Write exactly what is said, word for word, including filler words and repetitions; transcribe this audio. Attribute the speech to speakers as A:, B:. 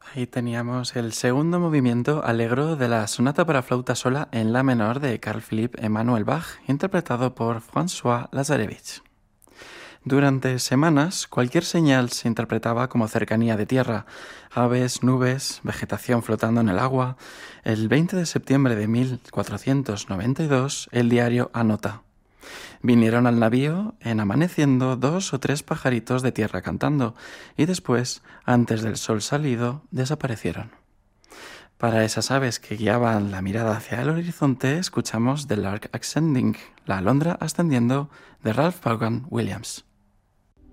A: Ahí teníamos el segundo movimiento allegro de la sonata para flauta sola en la menor de Carl Philipp Emanuel Bach, interpretado por François Lazarevich. Durante semanas, cualquier señal se interpretaba como cercanía de tierra, aves, nubes, vegetación flotando en el agua. El veinte de septiembre de mil cuatrocientos noventa y dos, el diario anota: vinieron al navío en amaneciendo dos o tres pajaritos de tierra cantando, y después, antes del sol salido, desaparecieron. Para esas aves que guiaban la mirada hacia el horizonte, escuchamos The Lark Ascending, la alondra ascendiendo, de Ralph Vaughan Williams.